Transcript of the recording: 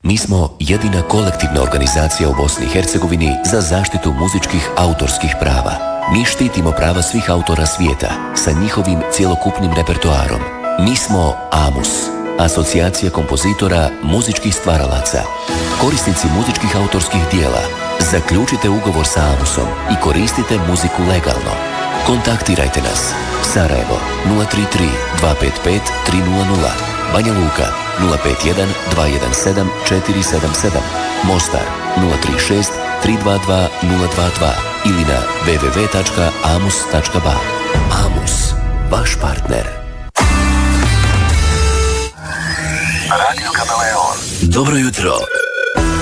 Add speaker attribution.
Speaker 1: Mi smo jedina kolektivna organizacija u Bosni i Hercegovini za zaštitu muzičkih autorskih prava. Mi štitimo prava svih autora svijeta sa njihovim cjelokupnim repertoarom. Mi smo AMUS, Asocijacija kompozitora muzičkih stvaralaca. Korisnici muzičkih autorskih dijela, zaključite ugovor sa AMUS-om i koristite muziku legalno. Kontaktirajte nas. Sarajevo 033 255 300, Banja Luka 051 217 477, Mostar 036 322 022 ili na www.amus.ba. AMUS, vaš partner.
Speaker 2: Radio Kameleon.
Speaker 1: Dobro jutro,